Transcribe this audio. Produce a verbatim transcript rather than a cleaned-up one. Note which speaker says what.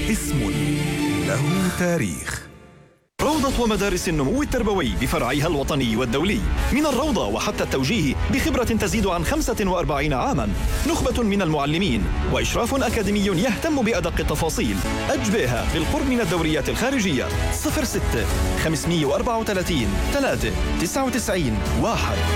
Speaker 1: اسم له تاريخ.
Speaker 2: روضة ومدارس النمو التربوي بفرعيها الوطني والدولي، من الروضة وحتى التوجيه بخبرة تزيد عن خمسة وأربعين عاما، نخبة من المعلمين وإشراف أكاديمي يهتم بأدق التفاصيل. أجبيها بالقرب من الدوريات الخارجية. صفر ستة خمسمائة وأربعة وثلاثين ثلاثة تسعة وتسعين واحد.